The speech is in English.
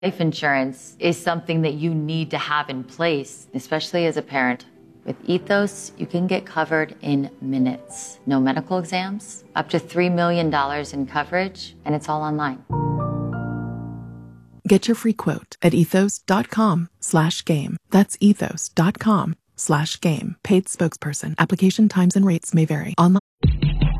Life insurance is something that you need to have in place, especially as a parent. With Ethos, you can get covered in minutes. No medical exams, up to $3 million in coverage, and it's all online. Get your free quote at ethos.com/game. That's ethos.com/game. Paid spokesperson. Application times and rates may vary. Online.